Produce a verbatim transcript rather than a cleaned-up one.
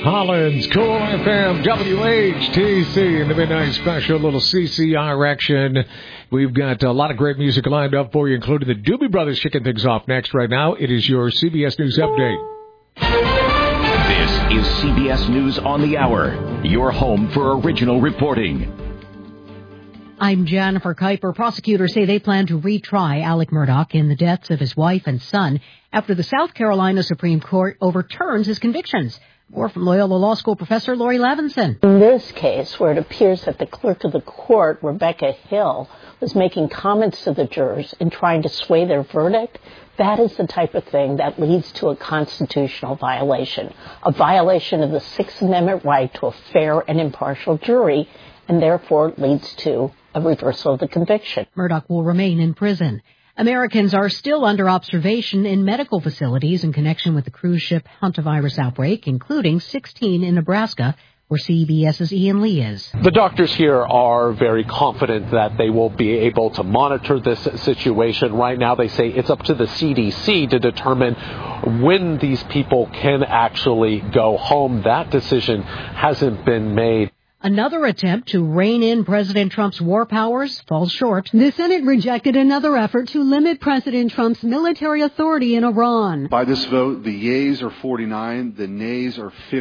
Collins, Cool F M, W H T C, in the midnight special, little C C R action. We've got a lot of great music lined up for you, including the Doobie Brothers kicking things off next. Right now, it is your C B S News Update. This is C B S News on the Hour, your home for original reporting. I'm Jennifer Kuiper. Prosecutors say they plan to retry Alec Murdaugh in the deaths of his wife and son after the South Carolina Supreme Court overturns his convictions. More from Loyola Law School professor Lori Levinson. In this case, where it appears that the clerk of the court, Rebecca Hill, was making comments to the jurors and trying to sway their verdict, that is the type of thing that leads to a constitutional violation, a violation of the Sixth Amendment right to a fair and impartial jury, and therefore leads to a reversal of the conviction. Murdaugh will remain in prison. Americans are still under observation in medical facilities in connection with the cruise ship hantavirus outbreak, including sixteen in Nebraska, where CBS's Ian Lee is. The doctors here are very confident that they will be able to monitor this situation. Right now, they say it's up to the C D C to determine when these people can actually go home. That decision hasn't been made. Another attempt to rein in President Trump's war powers falls short. The Senate rejected another effort to limit President Trump's military authority in Iran. By this vote, the yeas are forty-nine, the nays are fifty.